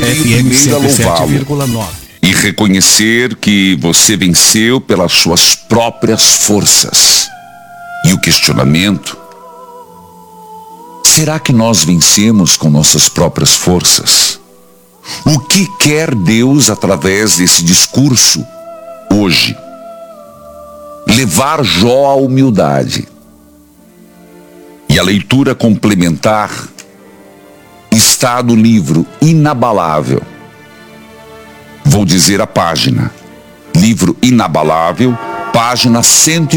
FM primeiro a louvá-lo 107,9. e reconhecer que você venceu pelas suas próprias forças. E o questionamento: será que nós vencemos com nossas próprias forças? O que quer Deus através desse discurso hoje? Levar Jó à humildade. E a leitura complementar está no livro Inabalável. Vou dizer a página. Livro Inabalável, página 100.